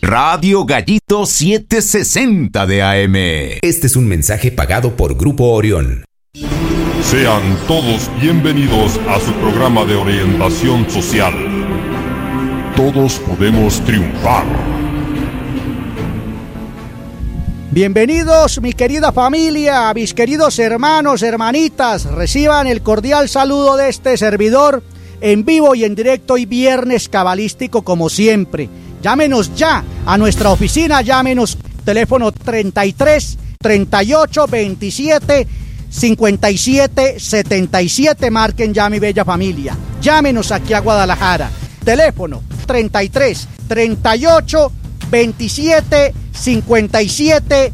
Radio Gallito 760 de AM. Este es un mensaje pagado por Grupo Orión. Sean todos bienvenidos a su programa de orientación social. Todos podemos triunfar. Bienvenidos, mi querida familia, mis queridos hermanos, hermanitas. Reciban el cordial saludo de este servidor en vivo y en directo, hoy viernes cabalístico como siempre. Llámenos ya a nuestra oficina, llámenos, teléfono 33 38 27 57 77, marquen ya, mi bella familia. Llámenos aquí a Guadalajara, teléfono 33 38 27 57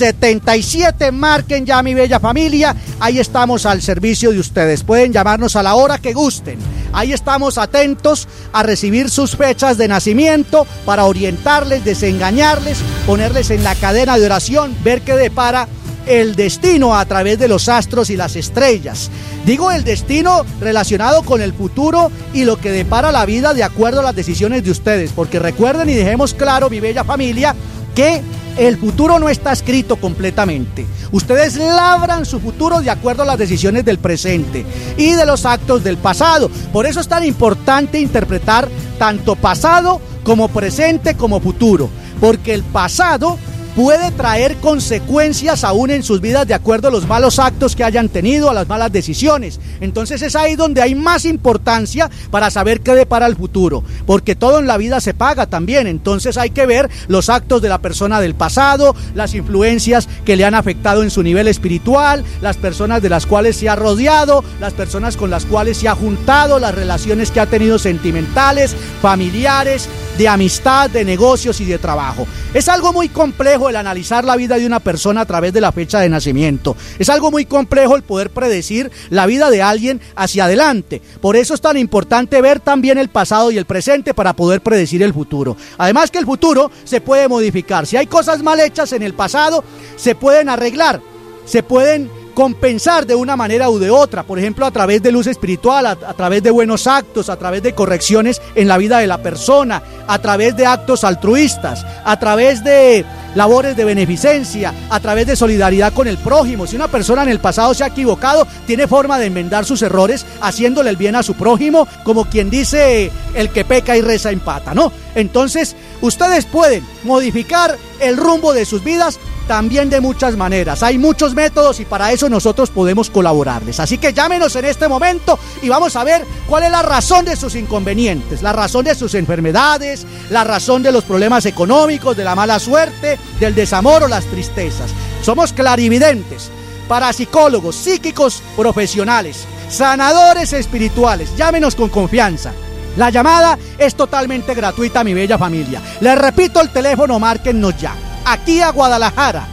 77, marquen ya, mi bella familia. Ahí estamos al servicio de ustedes, pueden llamarnos a la hora que gusten. Ahí estamos atentos a recibir sus fechas de nacimiento para orientarles, desengañarles, ponerles en la cadena de oración, ver qué depara el destino a través de los astros y las estrellas. Digo el destino relacionado con el futuro y lo que depara la vida de acuerdo a las decisiones de ustedes, porque recuerden y dejemos claro, mi bella familia, que el futuro no está escrito completamente. Ustedes labran su futuro de acuerdo a las decisiones del presente y de los actos del pasado. Por eso es tan importante interpretar tanto pasado como presente como futuro, porque el pasado puede traer consecuencias aún en sus vidas de acuerdo a los malos actos que hayan tenido, a las malas decisiones. Entonces es ahí donde hay más importancia para saber qué depara el futuro, porque todo en la vida se paga también. Entonces hay que ver los actos de la persona del pasado, las influencias que le han afectado en su nivel espiritual, las personas de las cuales se ha rodeado, las personas con las cuales se ha juntado, las relaciones que ha tenido sentimentales, familiares, de amistad, de negocios y de trabajo. Es algo muy complejo el analizar la vida de una persona a través de la fecha de nacimiento. Es algo muy complejo el poder predecir la vida de alguien hacia adelante. Por eso es tan importante ver también el pasado y el presente para poder predecir el futuro. Además que el futuro se puede modificar. Si hay cosas mal hechas en el pasado, se pueden arreglar, se pueden compensar de una manera u de otra, por ejemplo a través de luz espiritual, a través de buenos actos, a través de correcciones en la vida de la persona, a través de actos altruistas, a través de labores de beneficencia, a través de solidaridad con el prójimo. Si una persona en el pasado se ha equivocado, tiene forma de enmendar sus errores haciéndole el bien a su prójimo, como quien dice, el que peca y reza empata, ¿no? Entonces ustedes pueden modificar el rumbo de sus vidas también de muchas maneras. Hay muchos métodos y para eso nosotros podemos colaborarles. Así que llámenos en este momento y vamos a ver cuál es la razón de sus inconvenientes, la razón de sus enfermedades, la razón de los problemas económicos, de la mala suerte, del desamor o las tristezas. Somos clarividentes, parapsicólogos, psíquicos profesionales, sanadores espirituales. Llámenos con confianza. La llamada es totalmente gratuita, mi bella familia. Les repito el teléfono, márquennos ya. Aquí a Guadalajara,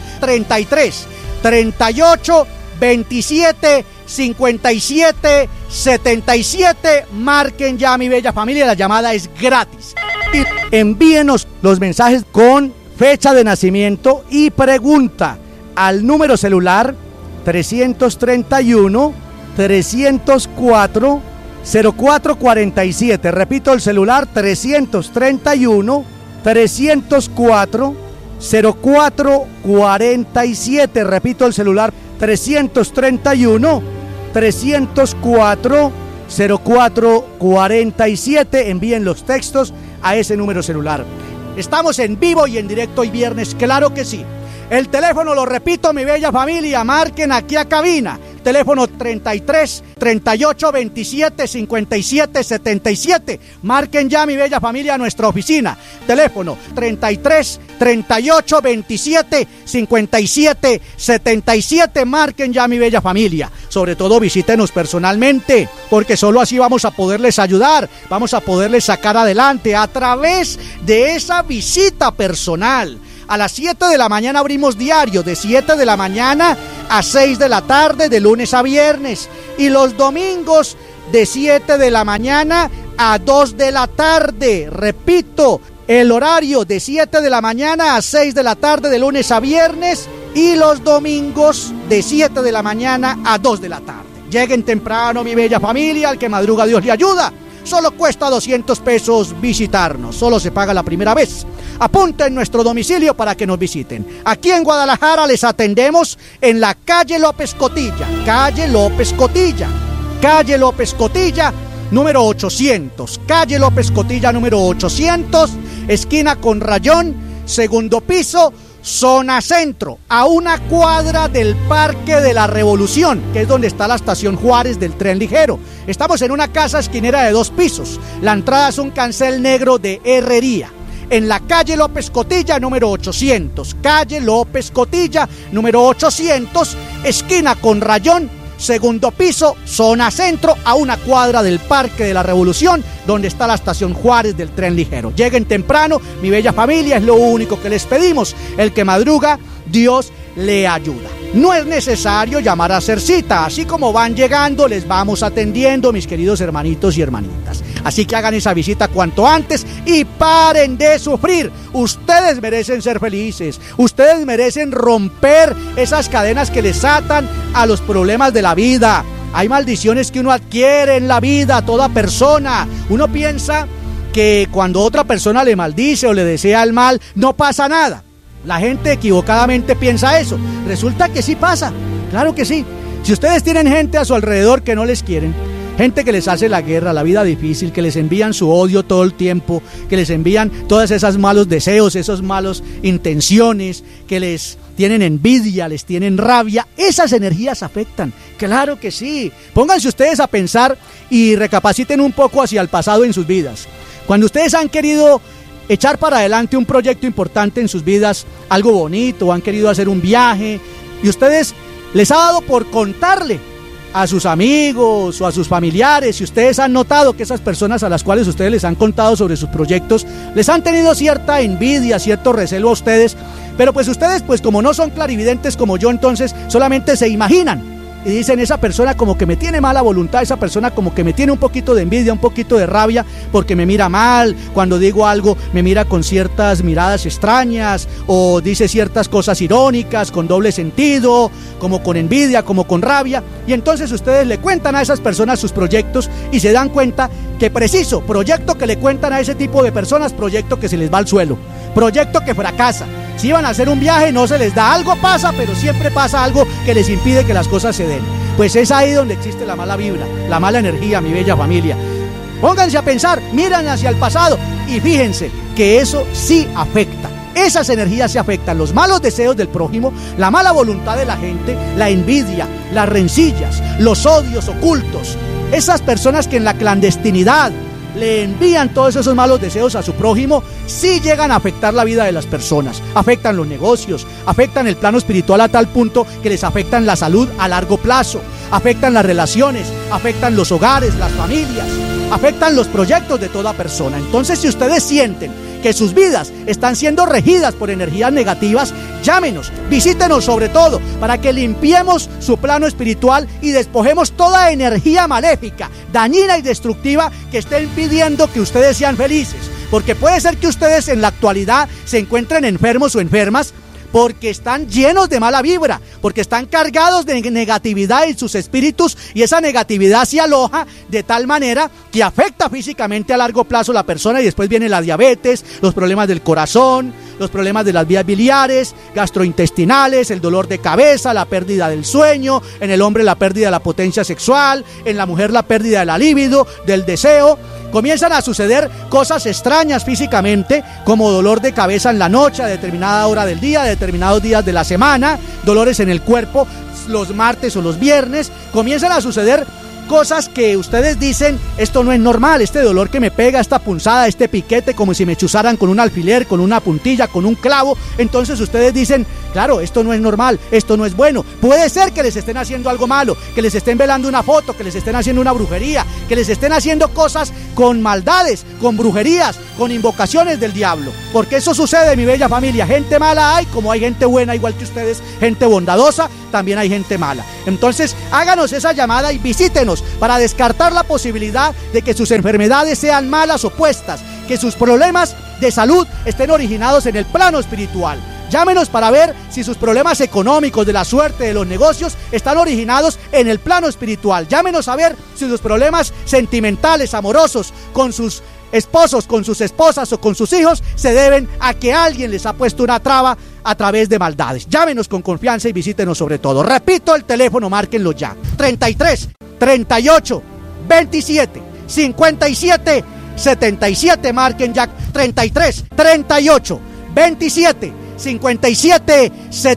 33 38 27 57 77, marquen ya, mi bella familia, la llamada es gratis. Y envíenos los mensajes con fecha de nacimiento y pregunta al número celular 331 304 0447. Repito el celular 331 304 0447, repito el celular 331 304 0447, envíen los textos a ese número celular. Estamos en vivo y en directo hoy viernes, claro que sí. El teléfono, lo repito, mi bella familia, marquen aquí a cabina. Teléfono 33 38 27 57 77. Marquen ya, mi bella familia, a nuestra oficina. Teléfono 33 38 27 57 77. Marquen ya, mi bella familia. Sobre todo visítenos personalmente, porque solo así vamos a poderles ayudar, vamos a poderles sacar adelante a través de esa visita personal. A las 7 de la mañana abrimos diario, de 7 de la mañana a 6 de la tarde, de lunes a viernes. Y los domingos de 7 de la mañana a 2 de la tarde. Repito, el horario de 7 de la mañana a 6 de la tarde, de lunes a viernes. Y los domingos de 7 de la mañana a 2 de la tarde. Lleguen temprano, mi bella familia, al que madruga Dios le ayuda. Solo cuesta 200 pesos visitarnos, solo se paga la primera vez. Apunten nuestro domicilio para que nos visiten. Aquí en Guadalajara les atendemos en la calle López Cotilla, número 800, calle López Cotilla número 800, esquina con Rayón, segundo piso, zona centro, a una cuadra del Parque de la Revolución, que es donde está la estación Juárez del tren ligero. Estamos en una casa esquinera de 2 pisos, la entrada es un cancel negro de herrería. En la calle López Cotilla número 800, calle López Cotilla número 800, esquina con Rayón, segundo piso, zona centro, a una cuadra del Parque de la Revolución, donde está la estación Juárez del tren ligero. Lleguen temprano, mi bella familia, es lo único que les pedimos. El que madruga, Dios le ayuda. No es necesario llamar a hacer cita, así como van llegando, les vamos atendiendo, mis queridos hermanitos y hermanitas. Así que hagan esa visita cuanto antes y paren de sufrir. Ustedes merecen ser felices, ustedes merecen romper esas cadenas que les atan a los problemas de la vida. Hay maldiciones que uno adquiere en la vida, toda persona. Uno piensa que cuando otra persona le maldice o le desea el mal, no pasa nada. La gente equivocadamente piensa eso. Resulta que sí pasa, claro que sí. Si ustedes tienen gente a su alrededor que no les quieren, gente que les hace la guerra, la vida difícil, que les envían su odio todo el tiempo, que les envían todas esas malos deseos, esas malas intenciones, que les tienen envidia, les tienen rabia, esas energías afectan, claro que sí. Pónganse ustedes a pensar y recapaciten un poco hacia el pasado en sus vidas. Cuando ustedes han querido echar para adelante un proyecto importante en sus vidas, algo bonito, han querido hacer un viaje, y ustedes les ha dado por contarle a sus amigos o a sus familiares, y ustedes han notado que esas personas a las cuales ustedes les han contado sobre sus proyectos, les han tenido cierta envidia, cierto recelo a ustedes, pero pues ustedes, pues como no son clarividentes como yo, entonces solamente se imaginan y dicen: esa persona como que me tiene mala voluntad, esa persona como que me tiene un poquito de envidia, un poquito de rabia, porque me mira mal, cuando digo algo me mira con ciertas miradas extrañas, o dice ciertas cosas irónicas, con doble sentido, como con envidia, como con rabia. Y entonces ustedes le cuentan a esas personas sus proyectos y se dan cuenta que preciso, proyecto que le cuentan a ese tipo de personas, proyecto que se les va al suelo, proyecto que fracasa. Si iban a hacer un viaje, no se les da, algo pasa, pero siempre pasa algo que les impide que las cosas se den. Pues es ahí donde existe la mala vibra, la mala energía, mi bella familia. Pónganse a pensar, miran hacia el pasado y fíjense que eso sí afecta. Esas energías se afectan, los malos deseos del prójimo, la mala voluntad de la gente, la envidia, las rencillas, los odios ocultos. Esas personas que en la clandestinidad le envían todos esos malos deseos a su prójimo, sí llegan a afectar la vida de las personas, afectan los negocios, afectan el plano espiritual a tal punto que les afectan la salud a largo plazo, afectan las relaciones, afectan los hogares, las familias, afectan los proyectos de toda persona. Entonces, si ustedes sienten que sus vidas están siendo regidas por energías negativas, llámenos, visítenos sobre todo para que limpiemos su plano espiritual y despojemos toda energía maléfica, dañina y destructiva que esté impidiendo que ustedes sean felices. Porque puede ser que ustedes en la actualidad se encuentren enfermos o enfermas porque están llenos de mala vibra, porque están cargados de negatividad en sus espíritus, y esa negatividad se aloja de tal manera que afecta físicamente a largo plazo a la persona, y después viene la diabetes, los problemas del corazón, los problemas de las vías biliares, gastrointestinales, el dolor de cabeza, la pérdida del sueño, en el hombre la pérdida de la potencia sexual, en la mujer la pérdida de la libido, del deseo. Comienzan a suceder cosas extrañas físicamente, como dolor de cabeza en la noche, a determinada hora del día, a determinados días de la semana, dolores en el cuerpo los martes o los viernes. Comienzan a suceder cosas que ustedes dicen: esto no es normal, este dolor que me pega, esta punzada, este piquete, como si me chuzaran con un alfiler, con una puntilla, con un clavo. Entonces ustedes dicen: claro, esto no es normal, esto no es bueno. Puede ser que les estén haciendo algo malo, que les estén velando una foto, que les estén haciendo una brujería, que les estén haciendo cosas con maldades, con brujerías, con invocaciones del diablo. Porque eso sucede, mi bella familia. Gente mala hay, como hay gente buena igual que ustedes, gente bondadosa, también hay gente mala. Entonces háganos esa llamada y visítenos para descartar la posibilidad de que sus enfermedades sean malas o puestas, que sus problemas de salud estén originados en el plano espiritual. Llámenos para ver si sus problemas económicos, de la suerte, de los negocios, están originados en el plano espiritual. Llámenos a ver si sus problemas sentimentales, amorosos, con sus esposos, con sus esposas o con sus hijos, se deben a que alguien les ha puesto una traba a través de maldades. Llámenos con confianza y visítenos sobre todo. Repito el teléfono, márquenlo ya. 33 38 27 57 77, marquen ya. 33 38 27 57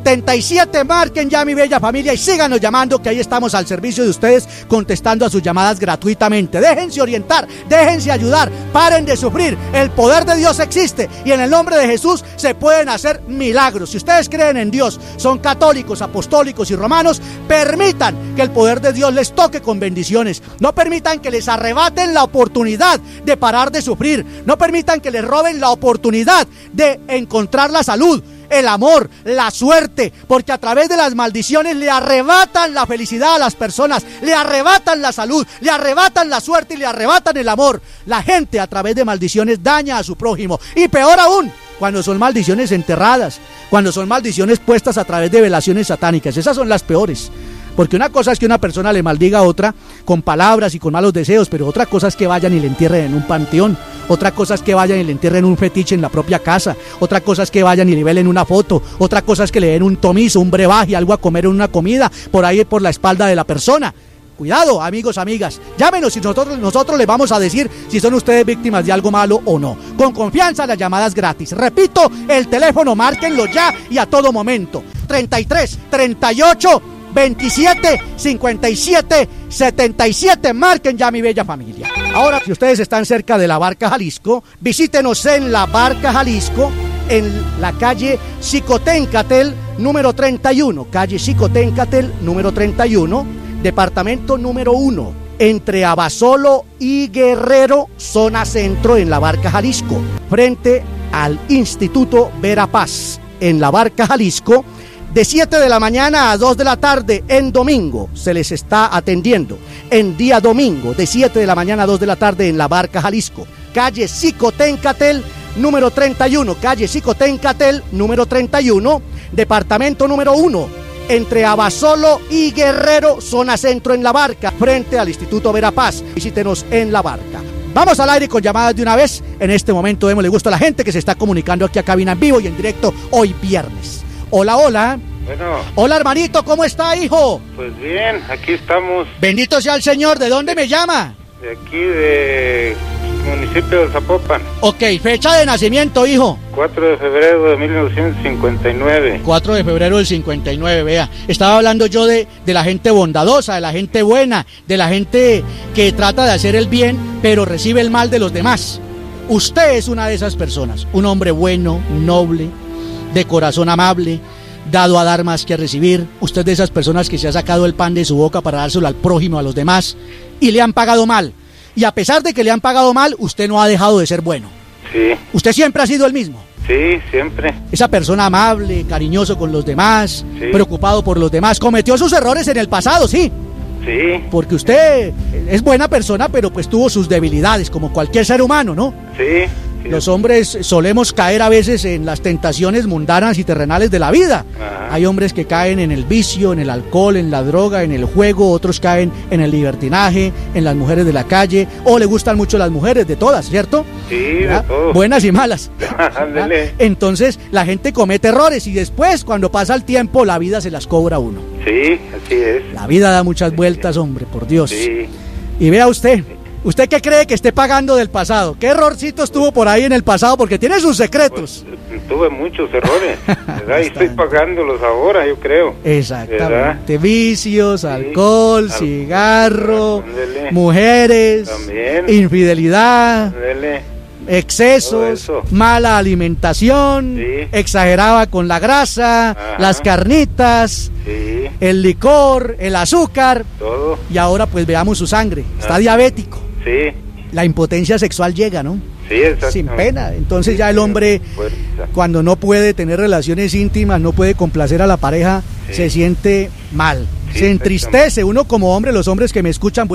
77, marquen ya, mi bella familia, y síganos llamando, que ahí estamos al servicio de ustedes, contestando a sus llamadas gratuitamente. Déjense orientar, déjense ayudar, paren de sufrir. El poder de Dios existe y en el nombre de Jesús se pueden hacer milagros. Si ustedes creen en Dios, son católicos, apostólicos y romanos, permitan que el poder de Dios les toque con bendiciones. No permitan que les arrebaten la oportunidad de parar de sufrir. No permitan que les roben la oportunidad de encontrar la salud, el amor, la suerte, porque a través de las maldiciones le arrebatan la felicidad a las personas, le arrebatan la salud, le arrebatan la suerte y le arrebatan el amor. La gente a través de maldiciones daña a su prójimo, y peor aún, cuando son maldiciones enterradas, cuando son maldiciones puestas a través de velaciones satánicas. Esas son las peores. Porque una cosa es que una persona le maldiga a otra con palabras y con malos deseos, pero otra cosa es que vayan y le entierren en un panteón. Otra cosa es que vayan y le entierren un fetiche en la propia casa. Otra cosa es que vayan y le velen una foto. Otra cosa es que le den un tomizo, un brebaje, algo a comer en una comida, por ahí por la espalda de la persona. Cuidado, amigos, amigas. Llámenos y nosotros les vamos a decir si son ustedes víctimas de algo malo o no. Con confianza, las llamadas gratis. Repito, el teléfono, márquenlo ya y a todo momento. 33 38 27 57 77, marquen ya, mi bella familia. Ahora, si ustedes están cerca de la Barca Jalisco, visítenos en la Barca Jalisco, en la calle Xicoténcatel número 31, calle Xicoténcatel número 31, departamento número 1, entre Abasolo y Guerrero, zona centro, en la Barca Jalisco, frente al Instituto Verapaz, en la Barca Jalisco. De 7 de la mañana a 2 de la tarde en domingo se les está atendiendo. En día domingo, de 7 de la mañana a 2 de la tarde en la Barca Jalisco. Calle Xicoténcatel número 31, calle Xicoténcatel número 31, departamento número 1, entre Abasolo y Guerrero, zona centro, en la Barca, frente al Instituto Verapaz. Visítenos en la Barca. Vamos al aire con llamadas de una vez. En este momento démosle gusto a la gente que se está comunicando aquí a cabina en vivo y en directo hoy viernes. Hola, hola. Bueno. Hola, hermanito, ¿cómo está, hijo? Pues bien, aquí estamos. Bendito sea el Señor. ¿De dónde me llama? De aquí, de municipio de Zapopan. Ok, fecha de nacimiento, hijo. 4 de febrero de 1959. 4 de febrero del 59, vea. Estaba hablando yo de la gente bondadosa, de la gente buena, de la gente que trata de hacer el bien, pero recibe el mal de los demás. Usted es una de esas personas, un hombre bueno, noble, de corazón amable, dado a dar más que a recibir. Usted de esas personas que se ha sacado el pan de su boca para dárselo al prójimo, a los demás, y le han pagado mal. Y a pesar de que le han pagado mal, usted no ha dejado de ser bueno. Sí. Usted siempre ha sido el mismo. Sí, siempre. Esa persona amable, cariñoso con los demás, sí, preocupado por los demás. Cometió sus errores en el pasado, sí. Sí. Porque usted es buena persona, pero pues tuvo sus debilidades, como cualquier ser humano, ¿no? Sí. Los hombres solemos caer a veces en las tentaciones mundanas y terrenales de la vida. Ajá. Hay hombres que caen en el vicio, en el alcohol, en la droga, en el juego. Otros caen en el libertinaje, en las mujeres de la calle. O le gustan mucho las mujeres, de todas, ¿cierto? Sí, de todo. Buenas y malas. Entonces la gente comete errores y después, cuando pasa el tiempo, la vida se las cobra a uno. Sí, así es. La vida da muchas vueltas, hombre, por Dios. Sí. Y vea usted, ¿usted qué cree que esté pagando del pasado? ¿Qué errorcitos tuvo por ahí en el pasado? Porque tiene sus secretos. Pues, tuve muchos errores, ¿verdad? Y estoy pagándolos ahora, yo creo. Exactamente. ¿Verdad? Vicios, alcohol, cigarro, Ándele. Mujeres, También. Infidelidad, Ándele. excesos, mala alimentación, sí, exageraba con la grasa, ajá, las carnitas, sí, el licor, el azúcar, todo. y ahora pues veamos su sangre, está diabético. Sí. La impotencia sexual llega, ¿no? Sí, exactamente. Sin pena. Entonces ya el hombre, cuando no puede tener relaciones íntimas, no puede complacer a la pareja, sí, se siente mal, sí, se entristece. Uno como hombre, los hombres que me escuchan, pues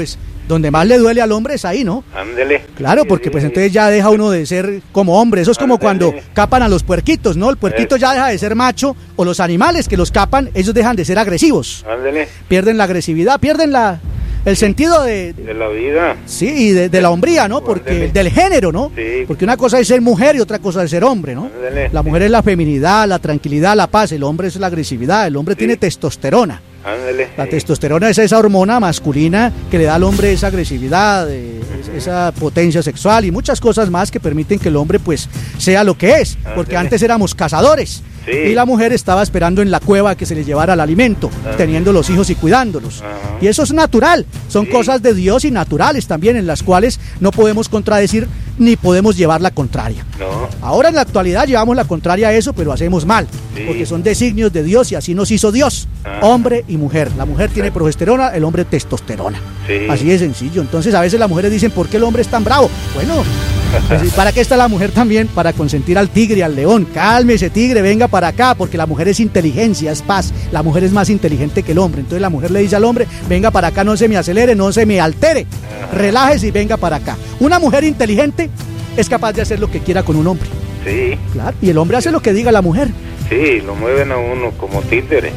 donde más le duele al hombre es ahí, ¿no? Ándele. Claro, porque pues entonces ya deja uno de ser como hombre. Eso es como cuando capan a los puerquitos, ¿no? El puerquito ya deja de ser macho, o los animales que los capan, ellos dejan de ser agresivos. Ándele. Pierden la agresividad, pierden el sentido de la vida. Sí, y de la hombría, ¿no? Porque del género, ¿no? Sí. Porque una cosa es ser mujer y otra cosa es ser hombre, ¿no? Ándele. La mujer es la feminidad, la tranquilidad, la paz. El hombre es la agresividad. El hombre tiene testosterona. Ándele. La testosterona es esa hormona masculina que le da al hombre esa agresividad, esa potencia sexual y muchas cosas más que permiten que el hombre pues sea lo que es. Porque antes éramos cazadores. Sí. Y la mujer estaba esperando en la cueva que se le llevara el alimento, teniendo los hijos y cuidándolos. Y eso es natural, son cosas de Dios y naturales también, en las cuales no podemos contradecir ni podemos llevar la contraria. No. Ahora en la actualidad llevamos la contraria a eso, pero hacemos mal, porque son designios de Dios y así nos hizo Dios, hombre y mujer. La mujer tiene progesterona, el hombre testosterona. Así de sencillo. Entonces a veces las mujeres dicen, ¿por qué el hombre es tan bravo? Bueno, pues, ¿para qué está la mujer también? Para consentir al tigre, al león. Cálmese, tigre, venga para acá, porque la mujer es inteligencia, es paz. La mujer es más inteligente que el hombre. Entonces la mujer le dice al hombre, venga para acá, no se me acelere, no se me altere, relájese y venga para acá. Una mujer inteligente es capaz de hacer lo que quiera con un hombre. Sí. Claro, y el hombre hace lo que diga la mujer. Sí, lo mueven a uno como títere.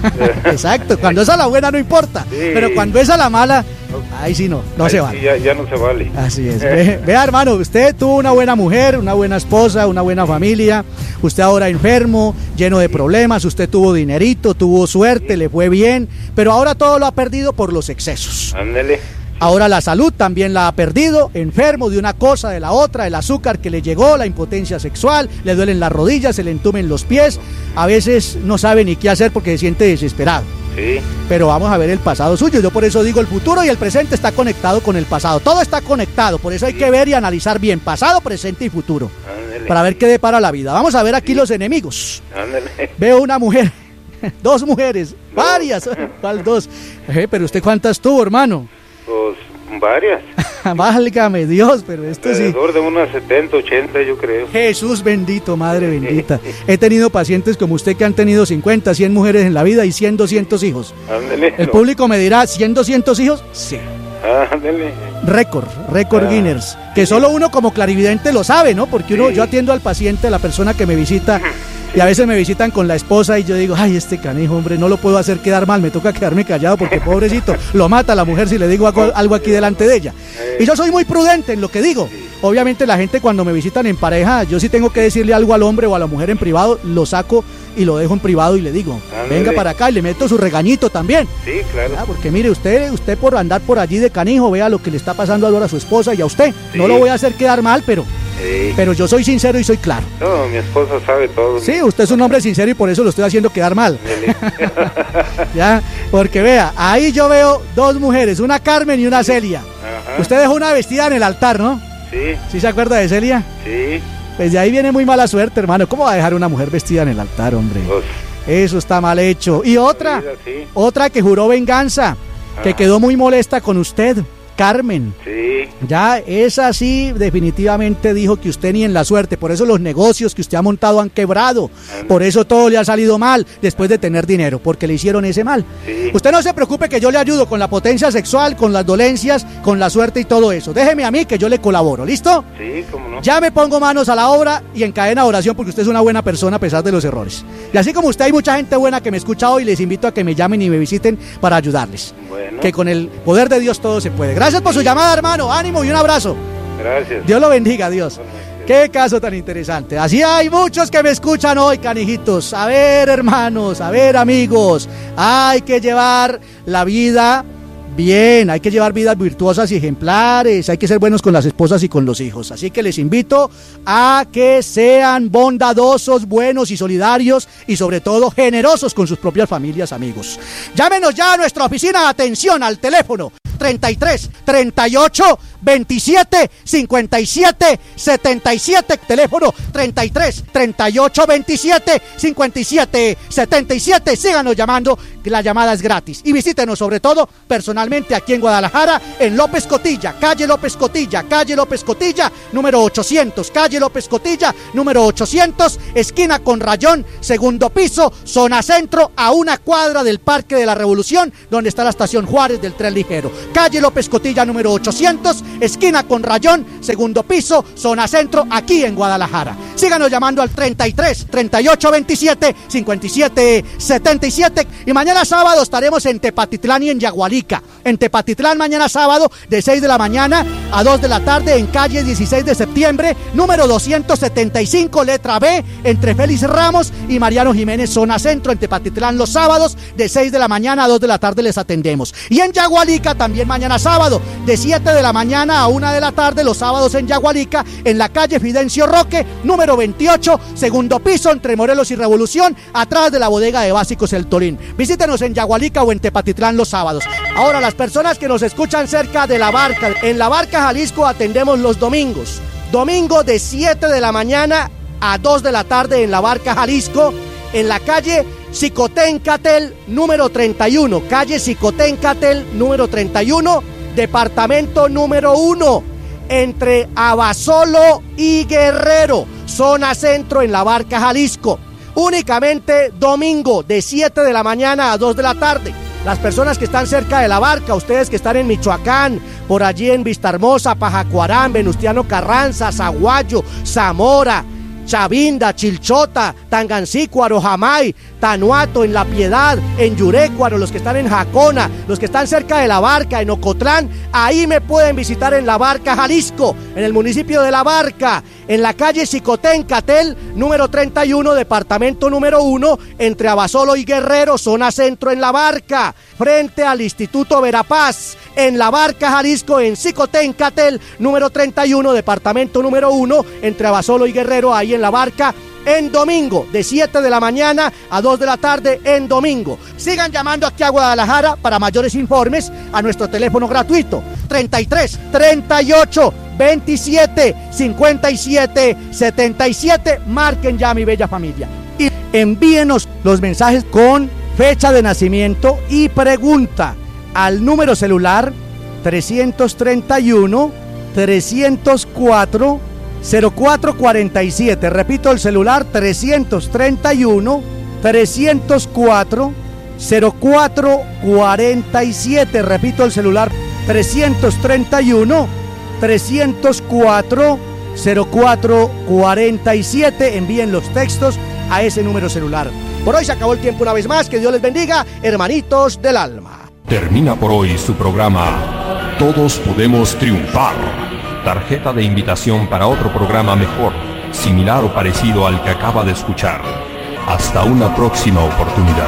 Exacto, cuando es a la buena no importa, pero cuando es a la mala, ahí sí no se vale. Sí, ya no se vale. Así es. Vea, hermano, usted tuvo una buena mujer, una buena esposa, una buena familia, usted ahora enfermo, lleno de problemas, usted tuvo dinerito, tuvo suerte, le fue bien, pero ahora todo lo ha perdido por los excesos. Ándele. Ahora la salud también la ha perdido, enfermo de una cosa, de la otra, el azúcar que le llegó, la impotencia sexual, le duelen las rodillas, se le entumen los pies, a veces no sabe ni qué hacer porque se siente desesperado. Sí. Pero vamos a ver el pasado suyo, yo por eso digo el futuro y el presente está conectado con el pasado, todo está conectado, por eso hay que ver y analizar bien, pasado, presente y futuro, para ver qué depara la vida. Vamos a ver aquí los enemigos. Veo una mujer, dos mujeres, varias, ¿cuál dos? Pero usted ¿cuántas tuvo, hermano? Pues varias. Válgame Dios, pero esto alrededor de unas 70, 80 yo creo. Jesús bendito, madre bendita. He tenido pacientes como usted que han tenido 50, 100 mujeres en la vida y 100, 200 hijos. Ándale. El público me dirá, ¿100, 200 hijos? Sí. Ándale. Récord Guinness. Que solo uno como clarividente lo sabe, ¿no? Porque yo atiendo al paciente, a la persona que me visita, y a veces me visitan con la esposa y yo digo, ay, este canijo, hombre, no lo puedo hacer quedar mal, me toca quedarme callado porque pobrecito, lo mata a la mujer si le digo algo aquí delante de ella. Y yo soy muy prudente en lo que digo. Obviamente la gente cuando me visitan en pareja, yo sí tengo que decirle algo al hombre o a la mujer en privado, lo saco y lo dejo en privado y le digo, venga para acá y le meto su regañito también. Sí, claro. Porque mire, usted por andar por allí de canijo, vea lo que le está pasando ahora a su esposa y a usted. No lo voy a hacer quedar mal, pero yo soy sincero y soy claro. No, mi esposa sabe todo. Sí, usted es un hombre sincero y por eso lo estoy haciendo quedar mal. Ya, porque vea, ahí yo veo dos mujeres, una Carmen y una Celia. Ajá. Usted dejó una vestida en el altar, ¿no? Sí. ¿Sí se acuerda de Celia? Sí. Pues de ahí viene muy mala suerte, hermano. ¿Cómo va a dejar una mujer vestida en el altar, hombre? Pues, eso está mal hecho. Y otra que juró venganza, que quedó muy molesta con usted, Carmen. Sí. Ya, esa sí definitivamente dijo que usted ni en la suerte, por eso los negocios que usted ha montado han quebrado, por eso todo le ha salido mal después de tener dinero, porque le hicieron ese mal. Sí. Usted no se preocupe que yo le ayudo con la potencia sexual, con las dolencias, con la suerte y todo eso. Déjeme a mí que yo le colaboro, ¿listo? Sí, cómo no. Ya me pongo manos a la obra y encadena oración porque usted es una buena persona a pesar de los errores. Y así como usted hay mucha gente buena que me escucha hoy, les invito a que me llamen y me visiten para ayudarles. Bueno. Que con el poder de Dios todo se puede. Gracias por su llamada, hermano. Ánimo y un abrazo. Gracias. Dios lo bendiga, Dios. Qué caso tan interesante. Así hay muchos que me escuchan hoy, canijitos. A ver, hermanos, a ver, amigos. Hay que llevar la vida bien, hay que llevar vidas virtuosas y ejemplares, hay que ser buenos con las esposas y con los hijos. Así que les invito a que sean bondadosos, buenos y solidarios y sobre todo generosos con sus propias familias, amigos. Llámenos ya a nuestra oficina, atención al teléfono 33 38 27 57 77, teléfono 33 38 27 57 77. Síganos llamando, la llamada es gratis y visítenos sobre todo personalmente personalmente aquí en Guadalajara, en López Cotilla, calle López Cotilla, número 800, calle López Cotilla, número 800, esquina con Rayón, segundo piso, zona centro, a una cuadra del Parque de la Revolución, donde está la estación Juárez del tren ligero. Calle López Cotilla, número 800, esquina con Rayón, segundo piso, zona centro, aquí en Guadalajara. Síganos llamando al 33 38 27 57 77 y mañana sábado estaremos en Tepatitlán y en Yagualica. En Tepatitlán mañana sábado de 6 de la mañana a 2 de la tarde en calle 16 de septiembre, número 275, letra B, entre Félix Ramos y Mariano Jiménez, zona centro. En Tepatitlán los sábados de 6 de la mañana a 2 de la tarde les atendemos. Y en Yagualica también mañana sábado de 7 de la mañana a 1 de la tarde los sábados en Yagualica, en la calle Fidencio Roque, número 28, segundo piso, entre Morelos y Revolución, atrás de la bodega de Básicos El Torín. Visítenos en Yagualica o en Tepatitlán los sábados. Ahora, las personas que nos escuchan cerca de La Barca, en La Barca, Jalisco, atendemos los domingos. Domingo de 7 de la mañana a 2 de la tarde en La Barca, Jalisco, en la calle Xicoténcatl, número 31, calle Xicoténcatl, número 31, departamento número 1, entre Abasolo y Guerrero, zona centro en La Barca, Jalisco. Únicamente domingo de 7 de la mañana a 2 de la tarde. Las personas que están cerca de La Barca, ustedes que están en Michoacán, por allí en Vistahermosa, Pajacuarán, Venustiano Carranza, Zaguayo, Zamora, Chavinda, Chilchota, Tangancícuaro, Jamay, Tanuato, en La Piedad, en Yurécuaro, los que están en Jacona, los que están cerca de La Barca, en Ocotlán, ahí me pueden visitar en La Barca, Jalisco, en el municipio de La Barca, en la calle Xicoténcatl, número 31, departamento número 1, entre Abasolo y Guerrero, zona centro en La Barca, frente al Instituto Verapaz, en La Barca, Jalisco, en Xicoténcatl, número 31, departamento número 1, entre Abasolo y Guerrero, ahí en La Barca, en domingo, de 7 de la mañana a 2 de la tarde en domingo. Sigan llamando aquí a Guadalajara para mayores informes a nuestro teléfono gratuito, 33 38 27 57 77. Marquen ya, mi bella familia, y envíenos los mensajes con fecha de nacimiento y pregunta al número celular 331 304 0447. Repito el celular, 331 304 0447. Repito el celular, 331 304 0447. Envíen los textos a ese número celular. Por hoy se acabó el tiempo una vez más. Que Dios les bendiga, hermanitos del alma. Termina por hoy su programa Todos Podemos Triunfar. Tarjeta de invitación para otro programa mejor, similar o parecido al que acaba de escuchar. Hasta una próxima oportunidad.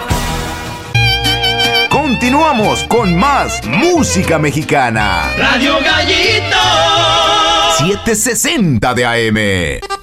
Continuamos con más música mexicana. Radio Gallito 760 de AM.